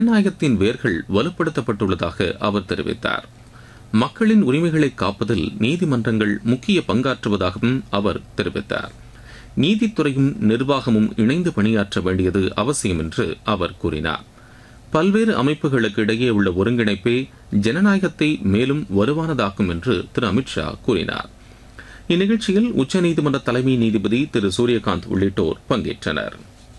ஜனநாயகத்தின் வேர்கள் வலுப்படுத்தப்பட்டுள்ளதாக அவர் தெரிவித்தார். மக்களின் உரிமைகளை காப்பதில் நீதிமன்றங்கள் முக்கிய பங்காற்றுவதாகவும் அவர் தெரிவித்தார். நீதித்துறையும் நிர்வாகமும் இணைந்து பணியாற்ற வேண்டியது அவசியம் என்று அவர் கூறினார். பல்வேறு அமைப்புகளுக்கு இடையே உள்ள ஒருங்கிணைப்பே ஜனநாயகத்தை மேலும் வலுவானதாக்கும் என்று திரு அமித்ஷா கூறினார். இந்நிகழ்ச்சியில் உச்சநீதிமன்ற தலைமை நீதிபதி திரு சூரியகாந்த் உள்ளிட்டோர் பங்கேற்றனர்.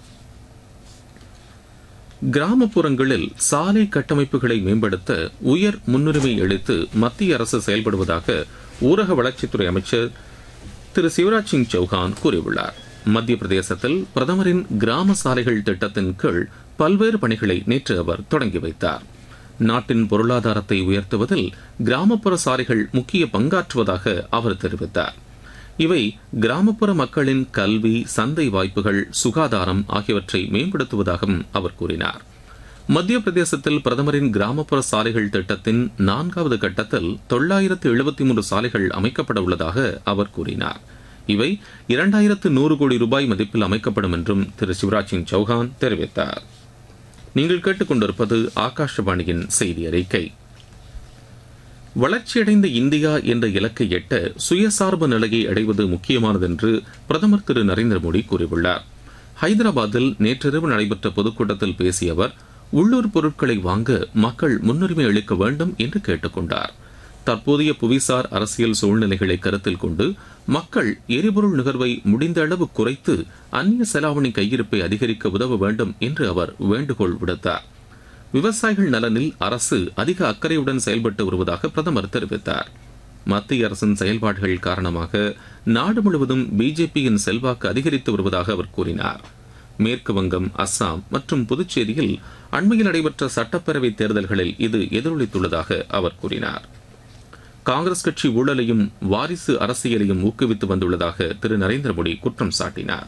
கிராமப்புறங்களில் சாலை கட்டமைப்புகளை மேம்படுத்த உயர் முன்னுரிமை அளித்து மத்திய அரசு செயல்படுவதாக ஊரக வளர்ச்சித்துறை அமைச்சர் திரு சிவராஜ் சிங் சௌஹான் கூறியுள்ளார். மத்திய பிரதேசத்தில் பிரதமரின் கிராம சாலைகள் திட்டத்தின் கீழ் பல்வேறு பணிகளை நேற்று அவர் தொடங்கி வைத்தார். நாட்டின் பொருளாதாரத்தை உயர்த்துவதில் கிராமப்புற சாலைகள் முக்கிய பங்காற்றுவதாக அவர் தெரிவித்தார். இவை கிராமப்புற மக்களின் கல்வி, சந்தை வாய்ப்புகள், சுகாதாரம் ஆகியவற்றை மேம்படுத்துவதாகவும் அவர் கூறினார். மத்திய பிரதேசத்தில் பிரதமரின் கிராமப்புற சாலைகள் திட்டத்தின் 4வது கட்டத்தில் 973 சாலைகள் அமைக்கப்பட உள்ளதாக அவர் கூறினார். இவை 2100 கோடி ரூபாய் மதிப்பில் அமைக்கப்படும் என்றும் திரு சிவராஜ் சிங் சௌஹான் தெரிவித்தார். நீங்கள் கேட்டுக்கொண்டிருப்பது ஆகாஷவாணியின் செய்தி அறிக்கை. வளர்ச்சியடைந்த இந்தியா என்ற இலக்கை எட்ட சுயசார்பு நிலையை அடைவது முக்கியமானது என்று பிரதமர் திரு நரேந்திர மோடி கூறியுள்ளார். ஹைதராபாத்தில் நேற்றிரவு நடைபெற்ற பொதுக்கூட்டத்தில் பேசிய அவர் உள்ளூர் பொருட்களை வாங்க மக்கள் முன்னுரிமை அளிக்க வேண்டும் என்று கேட்டுக் கொண்டார். தற்போதைய புவிசார் அரசியல் சூழ்நிலைகளை கருத்தில் கொண்டு மக்கள் எரிபொருள் நுகர்வை முடிந்த அளவு குறைத்து அந்நிய செலாவணி கையிருப்பை அதிகரிக்க உதவ வேண்டும் என்று அவர் வேண்டுகோள் விடுத்தார். விவசாயிகள் நலனில் அரசு அதிக அக்கறையுடன் செயல்பட்டு வருவதாக பிரதமர் தெரிவித்தார். மத்திய அரசின் செயல்பாடுகள் காரணமாக நாடு முழுவதும் பிஜேபியின் செல்வாக்கு அதிகரித்து வருவதாக அவர் கூறினார். மேற்கு வங்கம், அஸ்ஸாம் மற்றும் புதுச்சேரியில் அண்மையில் நடைபெற்ற சட்டப்பேரவை தேர்தல்களில் இது எதிரொலித்துள்ளதாக அவர் கூறினார். காங்கிரஸ் கட்சி ஊழலையும் வாரிசு அரசியலையும் ஊக்குவித்து வந்துள்ளதாக திரு நரேந்திர மோடி குற்றம் சாட்டினார்.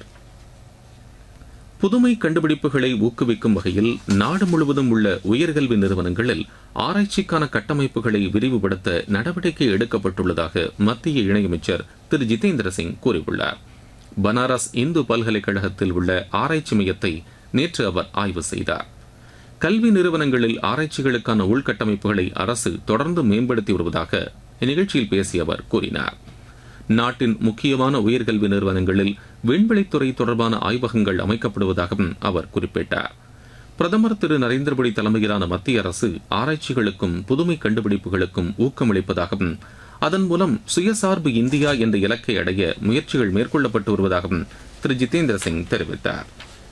புதுமை கண்டுபிடிப்புகளை ஊக்குவிக்கும் வகையில் நாடு முழுவதும் உள்ள உயர்கல்வி நிறுவனங்களில் ஆராய்ச்சிக்கான கட்டமைப்புகளை விரிவுபடுத்த நடவடிக்கை எடுக்கப்பட்டுள்ளதாக மத்திய இணையமைச்சர் திரு ஜிதேந்திர சிங் கூறியுள்ளார். பனாரஸ் இந்து பல்கலைக்கழகத்தில் உள்ள ஆராய்ச்சி மையத்தை நேற்று அவர் ஆய்வு செய்தார். கல்வி நிறுவனங்களில் ஆராய்ச்சிகளுக்கான உள்கட்டமைப்புகளை அரசு தொடர்ந்து மேம்படுத்தி வருவதாக இந்நிகழ்ச்சியில் பேசிய அவர் கூறினார். நாட்டின் முக்கியமான உயர்கல்வி நிறுவனங்களில் விண்வெளித்துறை தொடர்பான ஆய்வகங்கள் அமைக்கப்படுவதாகவும் அவர் குறிப்பிட்டார். பிரதமர் திரு நரேந்திர மோடி தலைமையிலான மத்திய அரசு ஆராய்ச்சிகளுக்கும் புதுமை கண்டுபிடிப்புகளுக்கும் ஊக்கமளிப்பதாகவும் அதன் மூலம் சுயசார்பு இந்தியா என்ற இலக்கை அடைய முயற்சிகள் மேற்கொள்ளப்பட்டு வருவதாகவும் திரு ஜிதேந்திர சிங் தெரிவித்தார்.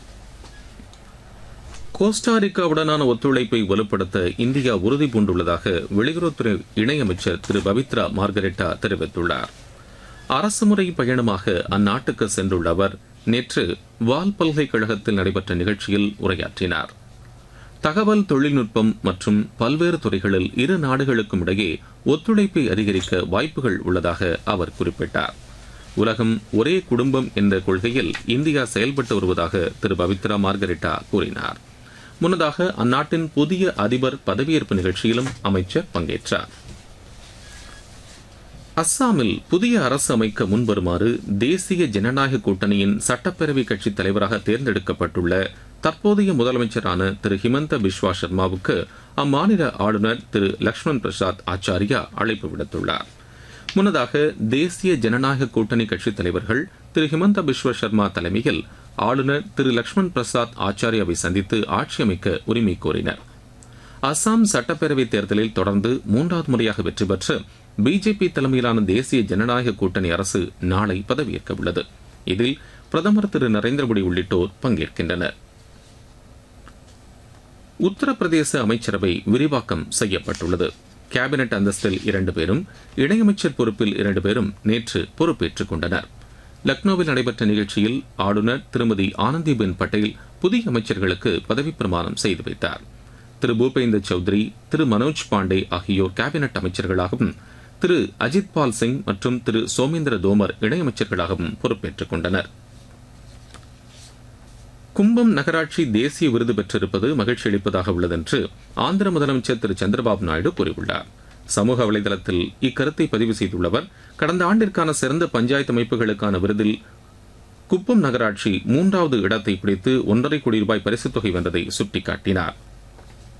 கோஸ்டாரிக்காவுடனான ஒத்துழைப்பை வலுப்படுத்த இந்தியா உறுதி பூண்டுள்ளதாக வெளியுறவுத்துறை இணையமைச்சர் திரு பவித்ரா மார்கரெட்டா தெரிவித்துள்ளார். அரசுமுறை பயணமாக அந்நாட்டுக்கு சென்றுள்ள அவர் நேற்று வால் பல்கலைக்கழகத்தில் நடைபெற்ற நிகழ்ச்சியில் உரையாற்றினார். தகவல் தொழில்நுட்பம் மற்றும் பல்வேறு துறைகளில் இரு நாடுகளுக்கும் இடையே ஒத்துழைப்பை அதிகரிக்க வாய்ப்புகள் உள்ளதாக அவர் குறிப்பிட்டார். உலகம் ஒரே குடும்பம் என்ற கொள்கையில் இந்தியா செயல்பட்டு வருவதாக திரு பவித்ரா மார்கரெட்டா கூறினார். முன்னதாக அந்நாட்டின் புதிய அதிபர் பதவியேற்பு நிகழ்ச்சியிலும் அமைச்சர் பங்கேற்றார். அஸ்ஸாமில் புதிய அரசு அமைக்க முன்வருமாறு தேசிய ஜனநாயக கூட்டணியின் சட்டப்பேரவை கட்சித் தலைவராக தேர்ந்தெடுக்கப்பட்டுள்ள தற்போதைய முதலமைச்சரான திரு ஹிமந்த பிஸ்வா சர்மாவுக்கு அம்மாநில ஆளுநர் திரு லக்ஷ்மண் பிரசாத் ஆச்சாரியா அழைப்பு விடுத்துள்ளார். முன்னதாக தேசிய ஜனநாயக கூட்டணி கட்சித் தலைவர்கள் திரு ஹிமந்த பிஸ்வா சர்மா தலைமையில் ஆளுநர் திரு லக்ஷ்மண் பிரசாத் ஆச்சாரியாவை சந்தித்து ஆட்சி அமைக்க உரிமை கோரினர். அஸ்ஸாம் சட்டப்பேரவை தேர்தலில் தொடர்ந்து 3வது முறையாக வெற்றி பெற்ற பிஜேபி தலைமையிலான தேசிய ஜனநாயக கூட்டணி அரசு நாளை பதவியேற்க உள்ளது. இதில் பிரதமர் திரு நரேந்திர மோடி உள்ளிட்டோர் பங்கேற்கின்றனர். உத்தரப்பிரதேச அமைச்சரவை விரிவாக்கம் செய்யப்பட்டுள்ளது. கேபினெட் அந்தஸ்தில் 2 பேரும், இணையமைச்சர் பொறுப்பில் 2 பேரும் நேற்று பொறுப்பேற்றுக் கொண்டனர். லக்னோவில் நடைபெற்ற நிகழ்ச்சியில் ஆளுநர் திருமதி ஆனந்திபென் பட்டேல் புதிய அமைச்சர்களுக்கு பதவிப் பிரமாணம் செய்து வைத்தார். திரு பூபேந்தர் சௌத்ரி, திரு மனோஜ் பாண்டே ஆகியோர் கேபினெட் அமைச்சர்களாகவும், திரு அஜித் பால் சிங் மற்றும் திரு சோமேந்திர தோமர் இணையமைச்சர்களாகவும் பொறுப்பேற்றுக் கொண்டனர். கும்பம் நகராட்சி தேசிய விருது பெற்றிருப்பது மகிழ்ச்சி அளிப்பதாக உள்ளது என்று ஆந்திர முதலமைச்சர் திரு சந்திரபாபு நாயுடு கூறியுள்ளார். சமூக வலைதளத்தில் இக்கருத்தை பதிவு செய்துள்ளவர், கடந்த ஆண்டிற்கான சிறந்த பஞ்சாயத்து அமைப்புகளுக்கான விருதில் குப்பம் நகராட்சி 3வது இடத்தை பிடித்து 1,50 கோடி ரூபாய் பரிசுத் தொகை வென்றதை சுட்டிக்காட்டினார்.